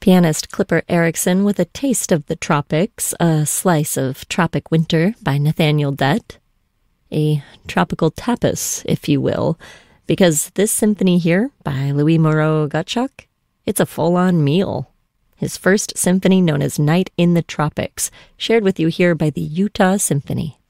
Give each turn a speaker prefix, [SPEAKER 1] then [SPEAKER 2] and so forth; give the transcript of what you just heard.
[SPEAKER 1] Pianist Clipper Erickson with a taste of the tropics, a slice of Tropic Winter by Nathaniel Dett. A tropical tapas, if you will, because this symphony here by Louis Moreau Gottschalk, it's a full-on meal. His first symphony known as Night in the Tropics, shared with you here by the Utah Symphony.